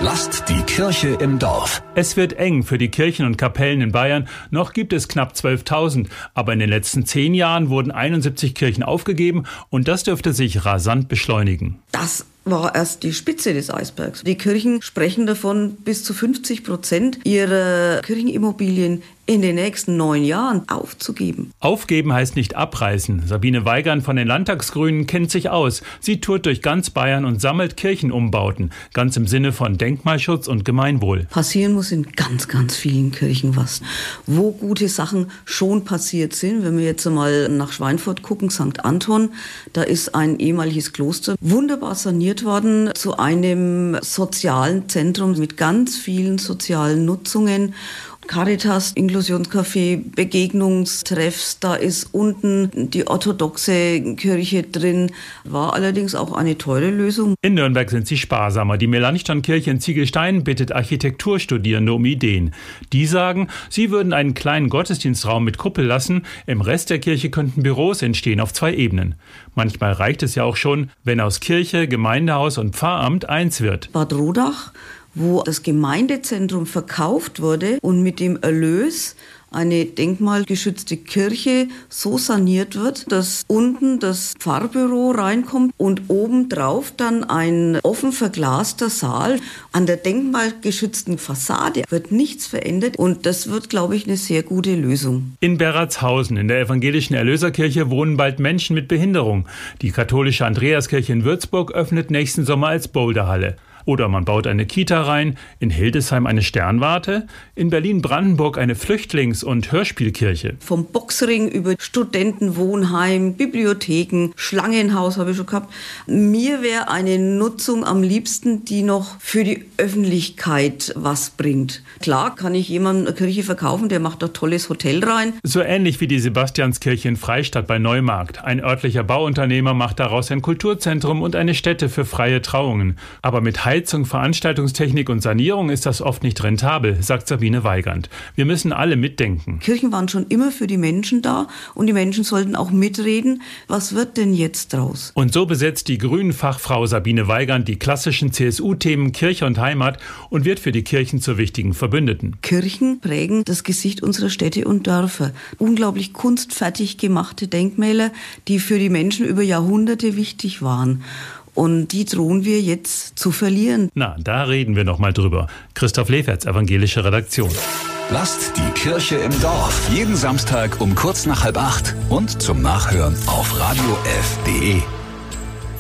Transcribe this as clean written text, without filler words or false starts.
Lasst die Kirche im Dorf. Es wird eng für die Kirchen und Kapellen in Bayern. Noch gibt es knapp 12.000. Aber in den letzten 10 Jahren wurden 71 Kirchen aufgegeben. Und das dürfte sich rasant beschleunigen. Das war erst die Spitze des Eisbergs. Die Kirchen sprechen davon, bis zu 50% ihrer Kirchenimmobilien in den nächsten 9 Jahren aufzugeben. Aufgeben heißt nicht abreißen. Sabine Weigand von den Landtagsgrünen kennt sich aus. Sie tourt durch ganz Bayern und sammelt Kirchenumbauten. Ganz im Sinne von Denkmalschutz und Gemeinwohl. Passieren muss in ganz, ganz vielen Kirchen was. Wo gute Sachen schon passiert sind, wenn wir jetzt mal nach Schweinfurt gucken, St. Anton, da ist ein ehemaliges Kloster wunderbar saniert worden zu einem sozialen Zentrum mit ganz vielen sozialen Nutzungen. Caritas, Inklusionscafé, Begegnungstreffs, da ist unten die orthodoxe Kirche drin, war allerdings auch eine teure Lösung. In Nürnberg sind sie sparsamer. Die Melanchthon-Kirche in Ziegelstein bittet Architekturstudierende um Ideen. Die sagen, sie würden einen kleinen Gottesdienstraum mit Kuppel lassen, im Rest der Kirche könnten Büros entstehen auf 2 Ebenen. Manchmal reicht es ja auch schon, wenn aus Kirche, Gemeindehaus und Pfarramt eins wird. Bad Rodach, wo das Gemeindezentrum verkauft wurde und mit dem Erlös eine denkmalgeschützte Kirche so saniert wird, dass unten das Pfarrbüro reinkommt und obendrauf dann ein offen verglaster Saal. An der denkmalgeschützten Fassade wird nichts verändert und das wird, glaube ich, eine sehr gute Lösung. In Berratshausen, in der evangelischen Erlöserkirche, wohnen bald Menschen mit Behinderung. Die katholische Andreaskirche in Würzburg öffnet nächsten Sommer als Boulderhalle. Oder man baut eine Kita rein, in Hildesheim eine Sternwarte, in Berlin-Brandenburg eine Flüchtlings- und Hörspielkirche. Vom Boxring über Studentenwohnheim, Bibliotheken, Schlangenhaus habe ich schon gehabt. Mir wäre eine Nutzung am liebsten, die noch für die Öffentlichkeit was bringt. Klar kann ich jemandem eine Kirche verkaufen, der macht ein tolles Hotel rein. So ähnlich wie die Sebastianskirche in Freistadt bei Neumarkt. Ein örtlicher Bauunternehmer macht daraus ein Kulturzentrum und eine Stätte für freie Trauungen. Aber mit Heizung, Veranstaltungstechnik und Sanierung ist das oft nicht rentabel, sagt Sabine Weigand. Wir müssen alle mitdenken. Kirchen waren schon immer für die Menschen da und die Menschen sollten auch mitreden. Was wird denn jetzt draus? Und so besetzt die Grünen-Fachfrau Sabine Weigand die klassischen CSU-Themen Kirche und Heimat und wird für die Kirchen zur wichtigen Verbündeten. Kirchen prägen das Gesicht unserer Städte und Dörfer. Unglaublich kunstfertig gemachte Denkmäler, die für die Menschen über Jahrhunderte wichtig waren. Und die drohen wir jetzt zu verlieren. Na, da reden wir noch mal drüber. Christoph Leferz, evangelische Redaktion. Lasst die Kirche im Dorf. Jeden Samstag um kurz nach 7:30 und zum Nachhören auf radiof.de.